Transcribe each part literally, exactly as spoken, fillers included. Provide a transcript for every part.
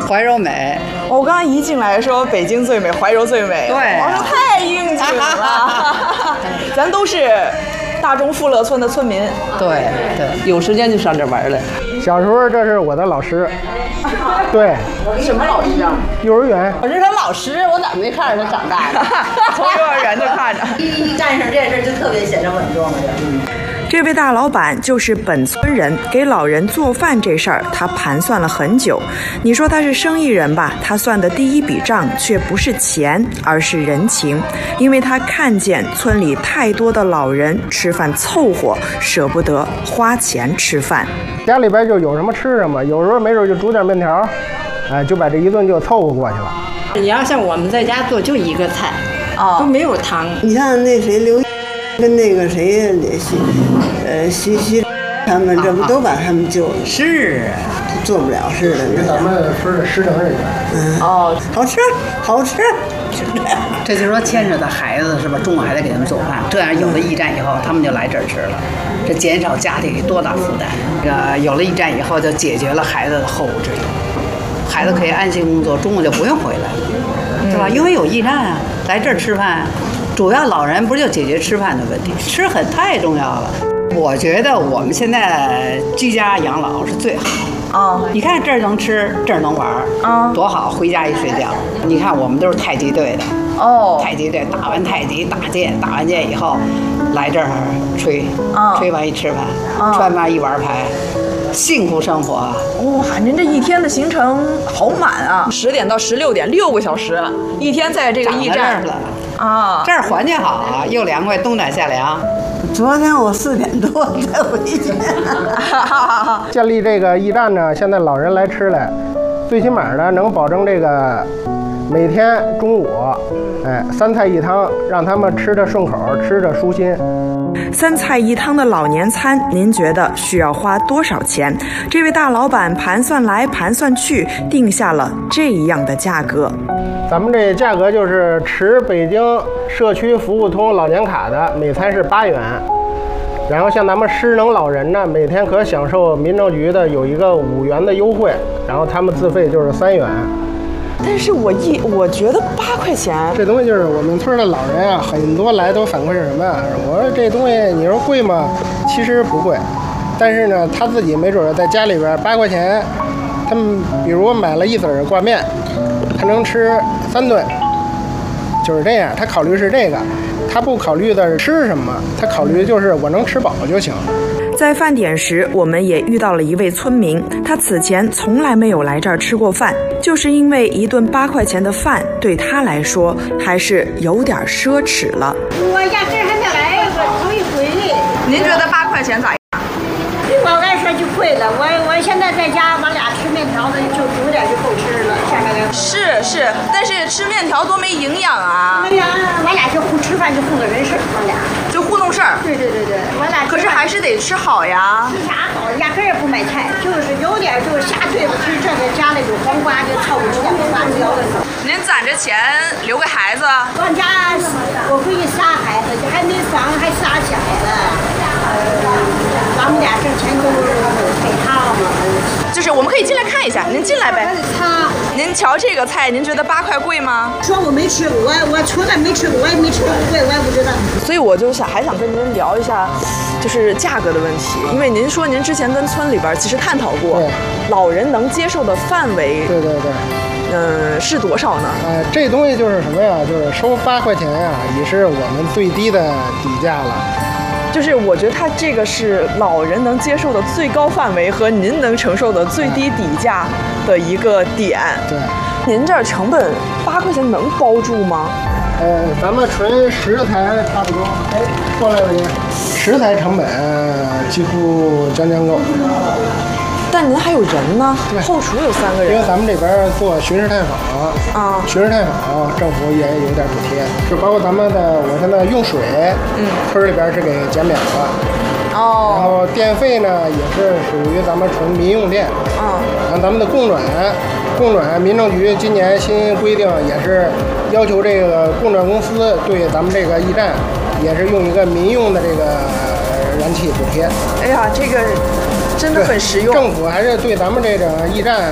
怀柔美。 我刚刚一进来说北京最美，怀柔最美， 对、啊， 我说太应景了。咱都是大中富乐村的村民。 对对，有时间就上这玩来。 小时候这是我的老师。对， 什么老师啊？ 幼儿园。 我是他老师，我咋没看着他长大呢？ 从幼儿园就看着。 一一干上这事就特别显得稳重了。嗯。 这位大老板就是本村人，给老人做饭这事儿，他盘算了很久。你说他是生意人吧，他算的第一笔账却不是钱，而是人情，因为他看见村里太多的老人吃饭凑合，舍不得花钱吃饭。 家里边就有什么吃什么，有时候没准就煮点面条，哎，就把这一顿就凑合过去了。 你要像我们在家做，就一个菜， 哦， 都没有汤。 你像那谁刘。跟那个谁，西，呃，西西，他们这不都把他们救了？ 是， 做不了似的。 给咱们村的师承人员。 嗯。哦，好吃，好吃，是这样。 这就是说，牵扯到孩子是吧？中午还得给他们做饭，这样有了驿站以后，他们就来这儿吃了，这减少家庭里多大负担。这个有了驿站以后，就解决了孩子的后顾之忧，孩子可以安心工作，中午就不用回来了，是吧？因为有驿站啊，来这儿吃饭。主要老人不是就解决吃饭的问题，吃很太重要了。我觉得我们现在居家养老是最好。 啊、oh. 你看这儿能吃，这儿能玩，啊、oh. 多好！回家一睡觉。你看我们都是太极队的，哦、oh. ，太极队打完太极打剑，打完剑以后来这儿吹，啊、oh. 吹完一吃饭，啊、oh. 吃完饭一玩牌。幸福生活哇、 哦！您这一天的行程好满啊，十点到十六点，六个小时，一天在这个驿站了啊。 这儿环境好啊，又凉快，冬暖夏凉。 昨天我四点多才回去。 建立这个驿站呢，现在老人来吃来，最起码呢能保证这个每天中午，哎，三菜一汤，让他们吃得顺口，吃得舒心。 三菜一汤的老年餐，您觉得需要花多少钱？这位大老板盘算来盘算去，定下了这样的价格。 咱们这价格就是持北京社区服务通老年卡的，每餐是八元。然后像咱们失能老人呢，每天可享受民政局的有一个五元的优惠，然后他们自费就是三元。 但是我一我觉得八块钱， 这东西就是我们村的老人啊，很多来都反馈是什么呀？我说这东西你说贵吗？其实不贵，但是呢，他自己没准在家里边八块钱，他们比如买了一子儿挂面，他能吃三顿，就是这样。他考虑是这个，他不考虑的是吃什么，他考虑就是我能吃饱就行。 在饭点时，我们也遇到了一位村民，他此前从来没有来这儿吃过饭，就是因为一顿八块钱的饭对他来说还是有点奢侈了。 我压根还没来过头一回。 您觉得八块钱咋样？ 我来说就贵了，我我现在在家，我俩吃面条的就煮点就够吃了，下面来。 是是，但是吃面条多没营养啊！ 哎呀，我俩就糊吃饭就糊弄人事儿，我俩就糊弄事儿。 对对对对，我俩。 可是还是得吃好呀。 吃啥好？压根儿也不买菜，就是有点就是瞎对付，吃这个加那种黄瓜就凑合吃点花椒的。 您攒着钱留给孩子？ 我家我闺女仨孩子，还没房，还仨小子。咱们俩挣钱都是给他嘛。 就是我们可以进来看一下，您进来呗。 他， 您瞧这个菜，您觉得八块贵吗？ 说我没吃过，我我从来没吃过，我也没吃过贵，我也不知道。 所以我就想还想跟您聊一下，就是价格的问题，因为您说您之前跟村里边其实探讨过，老人能接受的范围。 对对对。 嗯，是多少呢？ 呃，这东西就是什么呀？就是收八块钱呀，也是我们最低的底价了。 就是我觉得它这个是老人能接受的最高范围和您能承受的最低底价的一个点。 对， 您这儿成本八块钱能包住吗？ 呃，咱们纯食材差不多。哎，过来吧您，食材成本几乎将将够。 但您还有人呢，后厨有三个人。 因为咱们这边做巡视探访啊，巡视探访，政府也有点补贴，就包括咱们的我现在用水，嗯，村里边是给减免了。哦。然后电费呢也是属于咱们纯民用电。嗯。然后咱们的供暖，供暖民政局今年新规定也是要求这个供暖公司对咱们这个驿站也是用一个民用的这个燃气补贴。 哎呀，这个。真的很实用， 政府还是对咱们这个驿站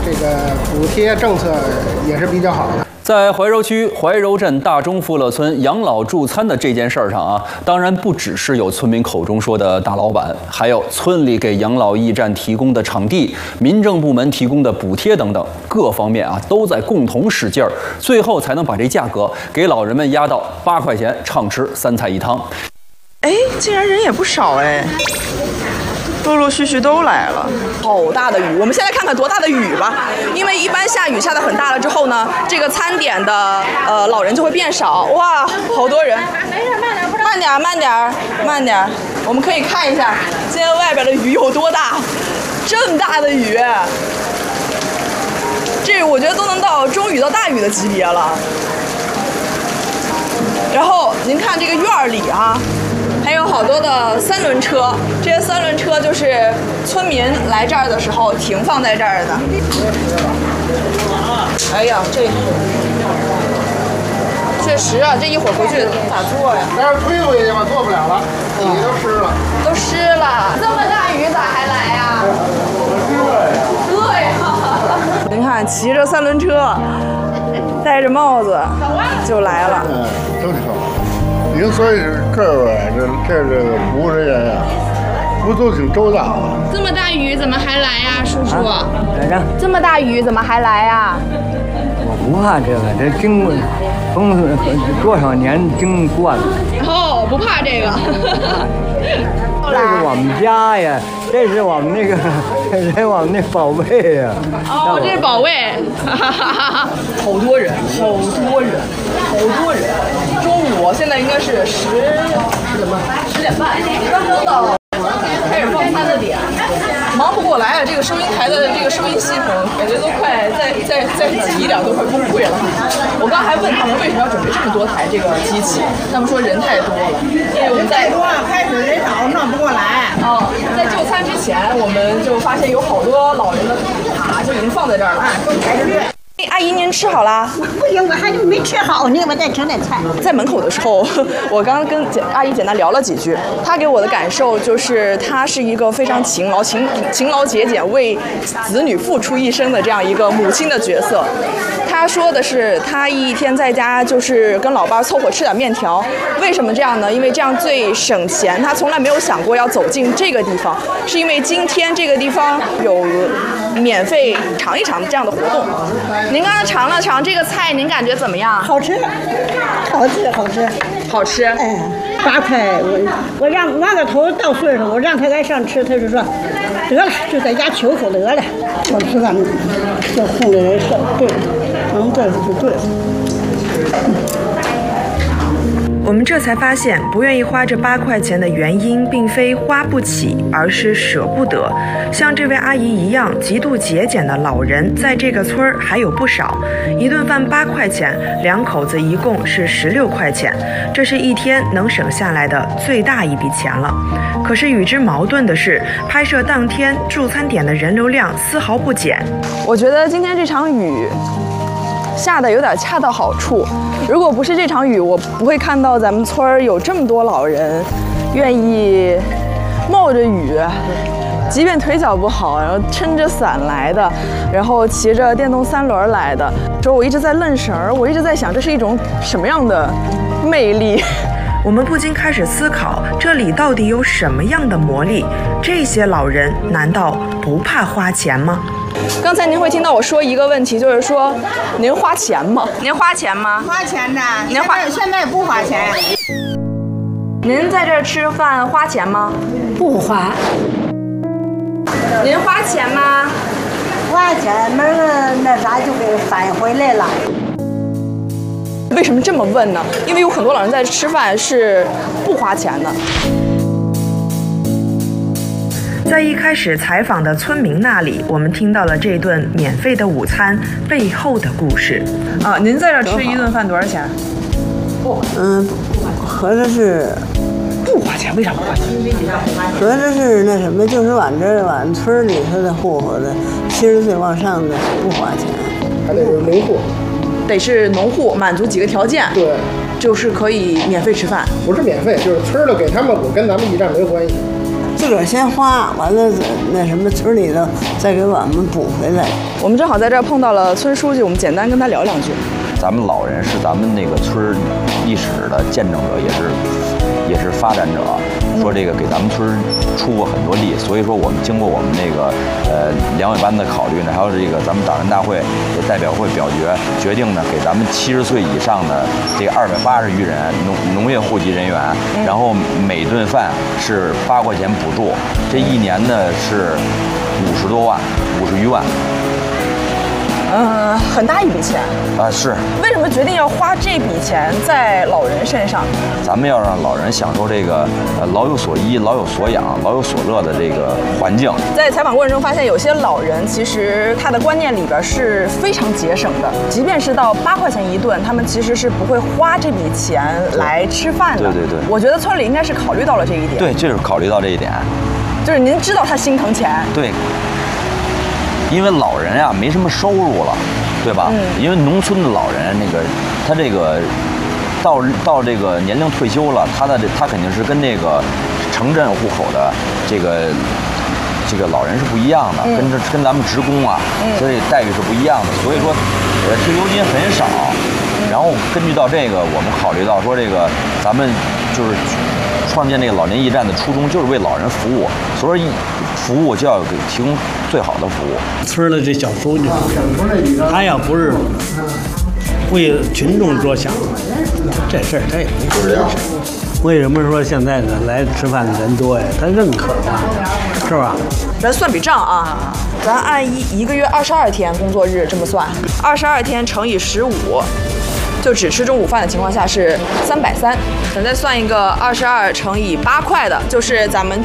这个补贴政策也是比较好的。 在怀柔区怀柔镇大中富乐村养老助餐的这件事儿上啊，当然不只是有村民口中说的大老板，还有村里给养老驿站提供的场地、民政部门提供的补贴等等，各方面啊都在共同使劲儿，最后才能把这价格给老人们压到八块钱，畅吃三菜一汤。 哎，竟然人也不少哎。陆陆续续都来了，好大的雨！我们先来看看多大的雨吧。因为一般下雨下得很大了之后呢，这个餐点的呃老人就会变少。哇，好多人！慢点，慢点，慢点。我们可以看一下今天外边的雨有多大，这么大的雨，这我觉得都能到中雨到大雨的级别了。然后您看这个院儿里啊。还有好多的三轮车，这些三轮车就是村民来这儿的时候停放在这儿的。哎呀，这确实啊，这一会儿回去咋做呀？ 但是推回去吧，做不了了，底都湿了。 都湿了，这么大雨咋还来呀？对呀。您看，骑着三轮车，戴着帽子就来了。 嗯，都挺好。您所以这儿啊，这这这个服务人员呀，不都挺周到啊？ 这么大雨怎么还来呀，叔叔？ 来着。 这么大雨怎么还来呀？ 我不怕这个，这经过从多少年经过了。 哦，不怕这个。 这是我们家呀，这是我们那个，这是我们那保卫呀。 哦，这是保卫。 好多人，好多人，好多人。中午现在应该是十十点半，十点半，刚刚到开始放餐的点，忙不过来啊！这个收银台的这个收银系统，感觉都快再再再挤一点都快崩溃了。我刚还问他们为什么要准备这么多台这个机器，他们说人太多了。因为我们在多开始人少弄不过来。 哦，在就餐之前，我们就发现有好多老人的卡就已经放在这儿了，都排着队。阿姨，您吃好啦？ 不行，我还没吃好呢，我再整点菜。 在门口的时候，我刚刚跟阿姨简单聊了几句，她给我的感受就是，她是一个非常勤劳、勤勤劳节俭、为子女付出一生的这样一个母亲的角色。她说的是，她一天在家就是跟老伴凑合吃点面条。为什么这样呢？因为这样最省钱。她从来没有想过要走进这个地方，是因为今天这个地方有免费尝一尝这样的活动。您刚才尝了尝这个菜，您感觉怎么样？ 好吃，好吃，好吃， 好吃。 哎，八块，我我让王个头到岁数，我让他来上吃，他就说得了，就在家求求得了。我吃饭就哄着人说对，能对付就对付。 我们这才发现，不愿意花这八块钱的原因，并非花不起，而是舍不得。像这位阿姨一样极度节俭的老人，在这个村儿还有不少。一顿饭八块钱，两口子一共是十六块钱，这是一天能省下来的最大一笔钱了。可是与之矛盾的是，拍摄当天助餐点的人流量丝毫不减。我觉得今天这场雨下的有点恰到好处。如果不是这场雨，我不会看到咱们村儿有这么多老人愿意冒着雨，即便腿脚不好，然后撑着伞来的，然后骑着电动三轮来的。说我一直在愣神儿，我一直在想，这是一种什么样的魅力？我们不禁开始思考，这里到底有什么样的魔力？这些老人难道不怕花钱吗？刚才您会听到我说一个问题，就是说，您花钱吗？您花钱吗？ 花钱的， 您花现在不花钱。 您在这儿吃饭花钱吗？ 不花。 您花钱吗？ 花钱，那个那啥就给返回来了。 为什么这么问呢？因为有很多老人在吃饭是不花钱的。在一开始采访的村民那里，我们听到了这顿免费的午餐背后的故事。啊，您在这儿吃一顿饭多少钱？ 嗯，合着是不花钱，为啥不花钱？ 合着是那什么，就是往这往村里头的户口的，七十岁往上的不花钱， 还得是农户， 得是农户，满足几个条件， 对， 就是可以免费吃饭。 不是免费，就是村儿的给他们，我跟咱们驿站没有关系。 就自个儿先花，完了那什么村里头再给我们补回来。 我们正好在这儿碰到了村书记，我们简单跟他聊两句。 咱们老人是咱们那个村历史的见证者，也是也是发展者。说这个给咱们村出过很多力，所以说我们经过我们那个呃两委班的考虑呢，还有这个咱们党人大会的代表会表决，决定呢给咱们七十岁以上的这个二百八十余人农农业户籍人员，然后每顿饭是八块钱补助，这一年呢是五十多万，五十余万。 嗯，很大一笔钱啊！是。 为什么决定要花这笔钱在老人身上？ 咱们要让老人享受这个呃老有所依、老有所养、老有所乐的这个环境。 在采访过程中发现，有些老人其实他的观念里边是非常节省的，即便是到八块钱一顿，他们其实是不会花这笔钱来吃饭的。 对对对。 我觉得村里应该是考虑到了这一点。 对，就是考虑到这一点。 就是您知道他心疼钱。 对。因为老人啊没什么收入了，对吧？嗯、因为农村的老人那个他这个到到这个年龄退休了，他的他肯定是跟那个城镇户口的这个这个老人是不一样的，嗯、跟这跟咱们职工啊，嗯、所以待遇是不一样的。所以说，呃，退休金很少。然后根据到这个，我们考虑到说这个咱们就是创建这个老年驿站的初衷就是为老人服务，所以服务就要给提供最好的服务。 村的这小书记，他要不是为群众着想，这事儿他也不是。为什么说现在呢来吃饭的人多呀？他认可嘛，是吧？ 咱算笔账啊，咱按一一个月二十二天工作日这么算，二十二天乘以十五。就只吃中午饭的情况下是三百三，咱再算一个二十二乘以八块的，就是咱们